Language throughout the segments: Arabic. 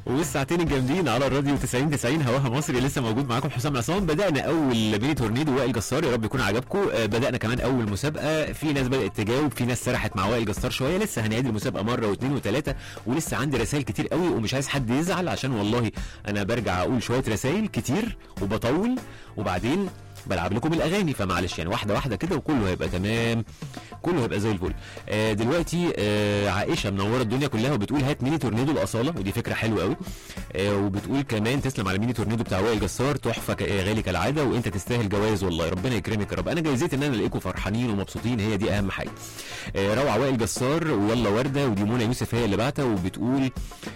والساعتين الجامدين على الراديو 90 هواها مصري لسه موجود معاكم حسام عصام. بدأنا أول ميني تورنيدو وائل جسار، يا رب يكون عجبكم. بدأنا كمان أول مسابقة، في ناس بدأت تجاوب، في ناس سرحت مع وائل جسار شوية. لسه هنعيد المسابقة مرة واثنين وثلاثة، ولسه عندي رسائل كتير قوي ومش عايز حد يزعل، عشان والله أنا برجع أقول شوية رسائل كتير وبطول وبعدين بلعب لكم الاغاني، فمعلش يعني واحده واحده كده وكله هيبقى تمام، كله هيبقى زي الفل. دلوقتي عائشه منوره الدنيا كلها وبتقول هات ميني تورنيدو الاصاله، ودي فكره حلوه قوي. وبتقول كمان تسلم على ميني تورنيدو بتاع وائل جسار، تحفه غالي كالعاده، وانت تستاهل جوائز والله، ربنا يكرمك يا رب. انا جايزتي ان انا الاقيكم فرحانين ومبسوطين، هي دي اهم حاجه. روعه وائل جسار ويلا ورده، ودي منى يوسف هي اللي بعتها وبتقول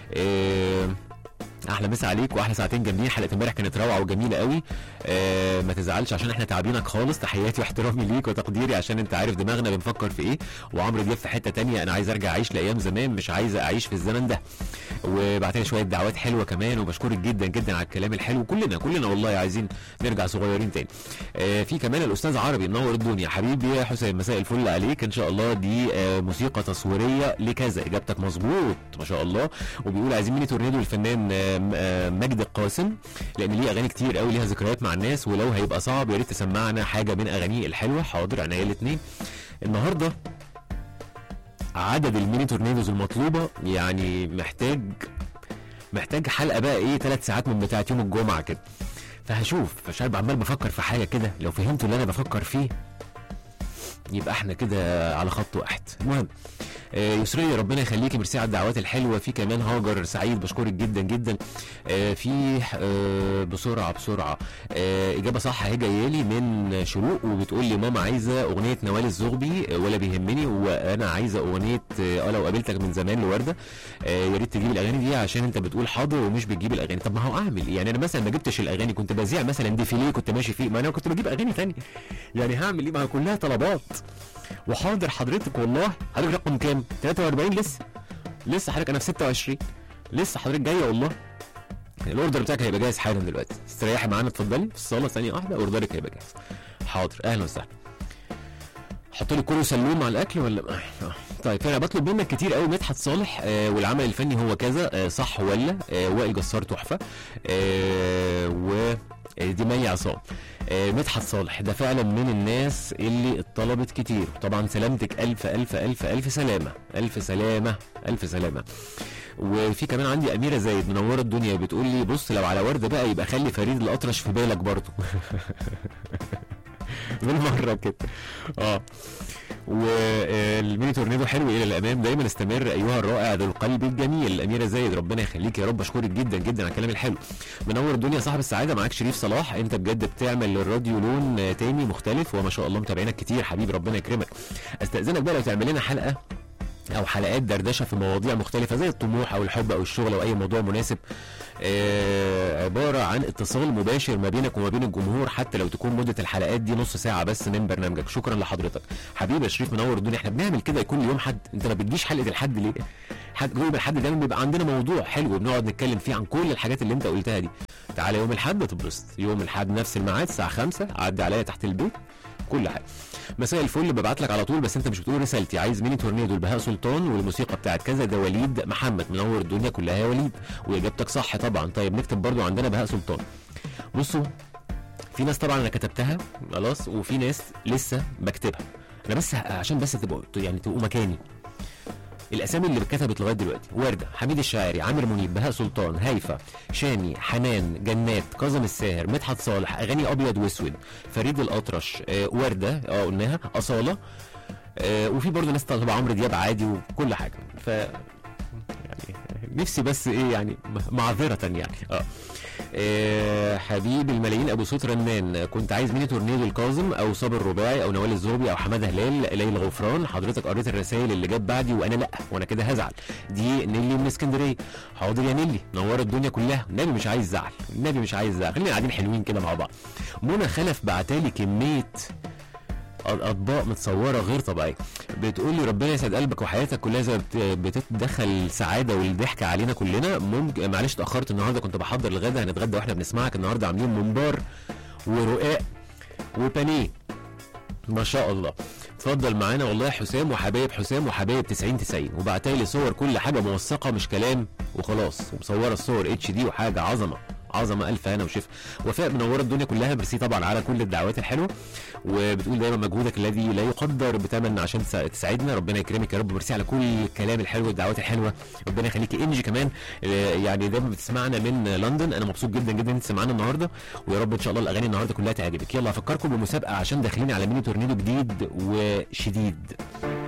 احلى مسا عليك واحلى ساعتين جامدين. حلقه امبارح كانت روعه وجميله قوي. ما تزعلش عشان احنا تعبينك خالص، تحياتي واحترامي ليك وتقديري، عشان انت عارف دماغنا بنفكر في ايه. وعمرو دياب في حته تانية، انا عايز ارجع اعيش لايام زمان، مش عايز اعيش في الزمن ده. وبعتلي شويه دعوات حلوه كمان، وبشكرك جدا جدا على الكلام الحلو. كلنا والله عايزين نرجع صغيرين تاني. في كمان الاستاذ عربي منور الدنيا، حبيبي يا حسين مساء الفل عليك ان شاء الله. دي موسيقى تصويريه لكذا، اجابتك مظبوط ما شاء الله. وبيقول عايزين ميني تورنيدو الفنان مجد القاسم، لان ليه اغاني كتير قوي ليها ذكريات مع الناس، ولو هيبقى صعب يا ريت تسمعنا حاجه من اغانيه الحلوه. حاضر عينيا الاثنين. النهارده عدد الميني تورنيدوز المطلوبه يعني محتاج حلقه بقى ايه 3 ساعات من بتاعه يوم الجمعه كده. فهشوف، مش عارف، عمال بفكر في حاجه كده، لو فهمتوا اللي انا بفكر فيه يبقى احنا كده على خط واحد. المهم يسرية ربنا يخليكي، ميرسي على الدعوات الحلوه. في كمان هاجر سعيد، بشكرك جدا جدا. في بسرعه اجابه صح اهي جايه لي من شروق، وبتقول لي ماما عايزه اغنيه نوال الزغبي ولا بيهمني، وانا عايزه اغنيه لو قابلتك من زمان لورده. يا ريت تجيب الاغاني دي عشان انت بتقول حاضر ومش بتجيب الاغاني. طب ما هو اعمل يعني، انا مثلا ما جبتش الاغاني، كنت بذيع مثلا ديفيليه كنت ماشي فيه، ما انا كنت بجيب اغاني ثانيه يعني هعمل ايه؟ ما كلها طلبات. وحاضر حضرتك والله. حضرتك رقم كام؟ 43. لسه حضرتك انا في 26، لسه حضرتك جايه والله. الاوردر بتاعك هيبقى جاهز حالا دلوقتي، استريحي معانا اتفضلي في الصاله ثانيه واحده، اوردرك هيبقى جاهز. حاضر اهلا وسهلا. حط لي كله سلوم على الاكل ولا طيب. فانا بطلب منك كتير قوي مدحت صالح، والعمل الفني هو كذا، صح ولا؟ وائل جسار تحفه، ودي مي عصام. مدحت صالح ده فعلا من الناس اللي اتطلبت كتير. طبعا سلامتك، الف الف الف الف سلامه، الف سلامه الف سلامه. وفي كمان عندي اميره زايد منوره الدنيا، بتقول لي بص لو على ورده بقى يبقى خلي فريد الاطرش في بالك برضه بالمره كده. والميني تورنيدو حلو الى الامام، دايما استمر ايها الرائع ذو القلب الجميل. اميره زايد ربنا يخليك يا رب، اشكرك جدا جدا على الكلام الحلو. منور الدنيا صاحب السعاده، معاك شريف صلاح، انت بجد بتعمل للراديو لون تاني مختلف، وما شاء الله متابعينك كتير حبيبي ربنا يكرمك. استاذنك بقى لو تعمل لنا حلقه او حلقات دردشه في مواضيع مختلفه زي الطموح او الحب او الشغل او اي موضوع مناسب، عباره عن اتصال مباشر ما بينك وما بين الجمهور، حتى لو تكون مده الحلقات دي نص ساعه بس من برنامجك. شكرا لحضرتك حبيبي يا شريف منور الدنيا. احنا بنعمل كده كل يوم حد، انت ما بتجيش حلقه الحد ليه؟ يوم الحد دايما بيبقى عندنا موضوع حلو بنقعد نتكلم فيه عن كل الحاجات اللي انت قلتها دي. تعالى يوم الحد تبسط، يوم الحد نفس الميعاد الساعه 5 عدي عليا تحت البيت كل حاجه. مساء الفل، ببعت لك على طول بس انت مش بتقول رسالتي. عايز ميني تورنيدو البهاء سلطان والموسيقى بتاعت كذا، ده وليد محمد منور الدنيا كلها يا وليد، واجابتك صح طبعا. طيب نكتب برضو عندنا بهاء سلطان. بصوا في ناس طبعا انا كتبتها خلاص، وفي ناس لسه بكتبها انا، بس عشان بس تبقوا مكاني. الاسامي اللي اتكتبت لغايه دلوقتي: ورده، حميد الشاعري، عامر منيب، بهاء سلطان، هيفا، شاني، حنان، جنات، كاظم الساهر، مدحت صالح، اغاني ابيض واسود، فريد الاطرش، ورده قلناها، اصاله، وفي برضه ناس طالبه عمرو دياب عادي وكل حاجه. ف يعني نفسي بس ايه يعني معذره يعني. حبيب الملايين ابو صوت رنان، كنت عايز ميني تورنيدو الكاظم او صابر رباعي او نوال الزغبي او حماده هلال، ليلى غفران. حضرتك قريت الرسائل اللي جت بعدي وانا لا، وانا كده هزعل. دي نيلي من اسكندريه. حاضر يا نيلي نور الدنيا كلها، النبي مش عايز زعل، النبي مش عايز زعل، خلينا قاعدين حلوين كده مع بعض. منى خلف بعتالي كميه اطباق متصوره غير طبيعيه، بتقول لي ربنا يسعد قلبك وحياتك كلها زي بتتدخل السعاده والضحك علينا كلنا. ممكن معلش اتاخرت النهارده، كنت بحضر الغدا، هنتغدى واحنا بنسمعك. النهارده عاملين ممبار ورقاق وبانيه ما شاء الله. اتفضل معانا والله حسام وحبايب حسام وحبايب 90 وبعتلي صور كل حاجه موثقه مش كلام وخلاص، ومصوره الصور اتش دي وحاجه عظمه عظمه. الف هنا وشفا. وفاء منوره الدنيا كلها، ميرسي طبعا على كل الدعوات الحلوه، وبتقول دايما مجهودك الذي لا يقدر بثمن عشان تساعدنا، ربنا يكرمك يا رب. ميرسي على كل الكلام الحلو والدعوات الحلوه، ربنا يخليكي. انجي كمان يعني دايما بتسمعنا من لندن، انا مبسوط جدا جدا انت سمعنا النهارده، ويا رب ان شاء الله الاغاني النهارده كلها تعجبك. يلا افكركم بمسابقه عشان داخلين على ميني تورنيدو جديد وشديد.